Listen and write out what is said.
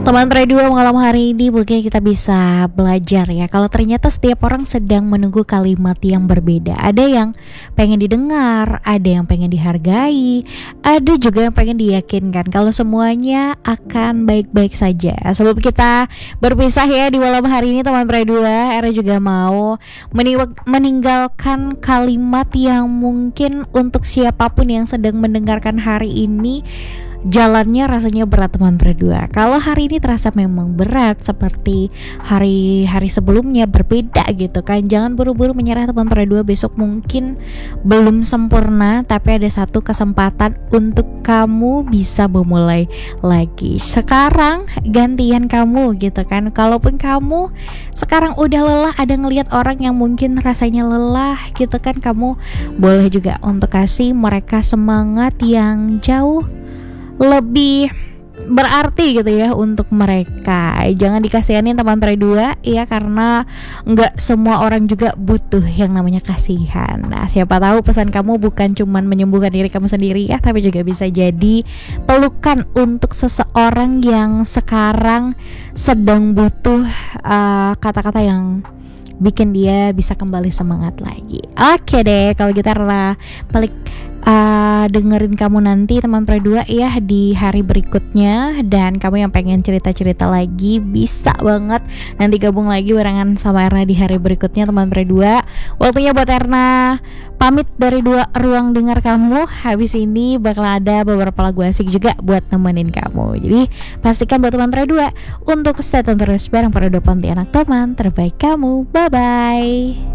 Teman Pre 2 malam hari ini mungkin kita bisa belajar ya, kalau ternyata setiap orang sedang menunggu kalimat yang berbeda. Ada yang pengen didengar, ada yang pengen dihargai, ada juga yang pengen diyakinkan kalau semuanya akan baik-baik saja. Sebelum kita berpisah ya di malam hari ini teman Pre 2, Era juga mau meninggalkan kalimat yang mungkin untuk siapapun yang sedang mendengarkan hari ini jalannya rasanya berat teman berdua. Kalau hari ini terasa memang berat seperti hari-hari sebelumnya berbeda gitu kan, jangan buru-buru menyerah teman berdua. Besok mungkin belum sempurna, tapi ada satu kesempatan untuk kamu bisa memulai lagi. Sekarang gantian kamu gitu kan. Kalaupun kamu sekarang udah lelah, ada ngelihat orang yang mungkin rasanya lelah gitu kan, kamu boleh juga untuk kasih mereka semangat yang jauh lebih berarti gitu ya untuk mereka. Jangan dikasihanin teman Pre 2 ya, karena nggak semua orang juga butuh yang namanya kasihan. Nah, siapa tahu pesan kamu bukan cuman menyembuhkan diri kamu sendiri ya, tapi juga bisa jadi pelukan untuk seseorang yang sekarang sedang butuh kata-kata yang bikin dia bisa kembali semangat lagi. Oke deh, kalau gitu Rara balik dengerin kamu nanti teman Pre 2 ya di hari berikutnya. Dan kamu yang pengen cerita-cerita lagi bisa banget nanti gabung lagi barengan sama Erna di hari berikutnya teman Pre 2. Waktunya buat Erna pamit dari ruang dengar kamu. Habis ini bakal ada beberapa lagu asik juga buat nemenin kamu. Jadi pastikan buat teman Pre 2 untuk stay tune terus bareng Pre 2 Pontianak, teman terbaik kamu. Bye bye.